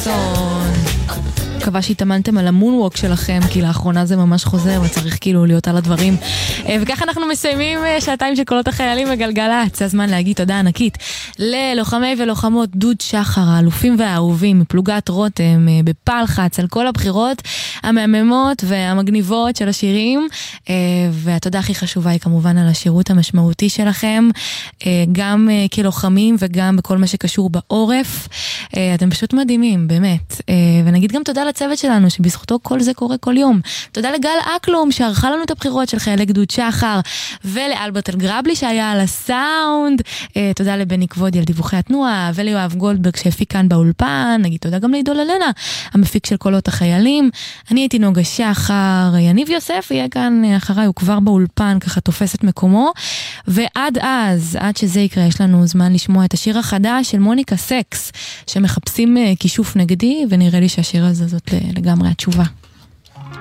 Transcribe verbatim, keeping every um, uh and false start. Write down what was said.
ג'קסון. מקווה שהתאמנתם על המונווק שלכם, כי לאחרונה זה ממש חוזר וצריך כאילו להיות על הדברים. וככה אנחנו מסיימים שעתיים של קולות החיילים בגלגלצ. זה הזמן להגיד תודה ענקית ללוחמי ולוחמות דוד שחר, האלופים והאהובים מפלוגת רותם בפלחץ, על כל הבחירות המהממות והמגניבות של השירים. והתודה הכי חשובה היא כמובן על השירות המשמעותי שלכם, גם כלוחמים וגם בכל מה שקשור בעורף. אתם פשוט מדהימים, באמת. ונגיד גם תודה לצוות שלנו, שבזכותו כל זה קורה כל יום. תודה לגל אקלום, שערכה לנו את הבחירות של חיילי גדוד שחר, ולאלברט אלגרבלי שהיה על הסאונד. תודה לבני כבודי על דיווחי התנועה, וליואב גולדברג שהפיק כאן באולפן. נגיד תודה גם לעידו ללנה, המפיק של קולות החיילים. אני הייתי נוגה שחר, יניב יוסף יהיה כאן אחריי, הוא כבר באולפן, ככה תופס את מקומו. ועד אז, עד שזה יקרה, יש לנו זמן לשמוע את השיר החדש של מוניקה סקס, שמחפשים כישוף נגדי, ונראה לי שהשיר הזה זאת לגמרי התשובה.